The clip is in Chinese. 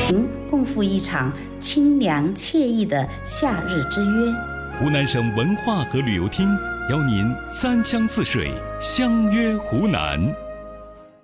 共赴一场清凉惬意的夏日之约。 湖南省文化和旅游厅邀您三湘四水相约湖南。